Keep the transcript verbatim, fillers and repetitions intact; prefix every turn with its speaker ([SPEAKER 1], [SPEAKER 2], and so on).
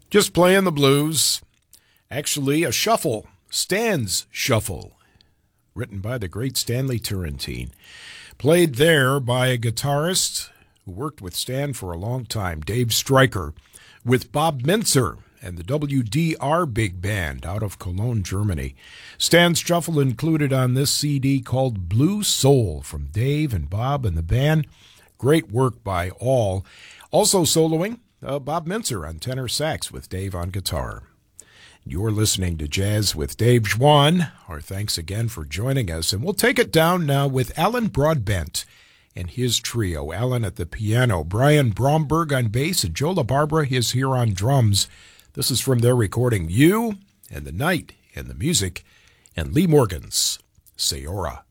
[SPEAKER 1] Just playing the blues. Actually, a shuffle, Stan's Shuffle, written by the great Stanley Turrentine. Played there by a guitarist who worked with Stan for a long time, Dave Stryker, with Bob Mintzer and the W D R Big Band out of Cologne, Germany. Stan's Shuffle included on this C D called Blue Soul from Dave and Bob and the band. Great work by all. Also soloing, uh, Bob Mintzer on tenor sax with Dave on guitar. You're listening to Jazz with Dave Schwann. Our thanks again for joining us. And we'll take it down now with Alan Broadbent and his trio. Alan at the piano, Brian Bromberg on bass, and Joe LaBarbera is here on drums. This is from their recording, You and the Night and the Music, and Lee Morgan's Sayora.